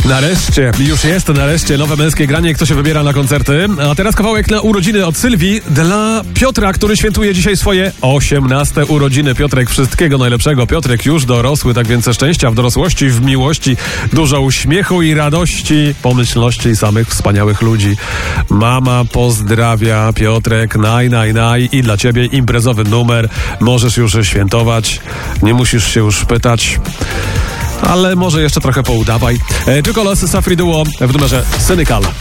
Nareszcie nowe męskie granie, kto się wybiera na koncerty. A teraz kawałek na urodziny od Sylwii dla Piotra, który świętuje dzisiaj swoje 18 urodziny. Piotrek, wszystkiego najlepszego. Piotrek już dorosły, tak więc szczęścia w dorosłości, w miłości, dużo uśmiechu i radości, pomyślności samych wspaniałych ludzi. Mama pozdrawia, Piotrek, naj i dla ciebie imprezowy numer. Możesz już świętować, nie musisz się już pytać. Ale może jeszcze trochę poudawaj. Czukolos, Safri Duo w numerze Cynical.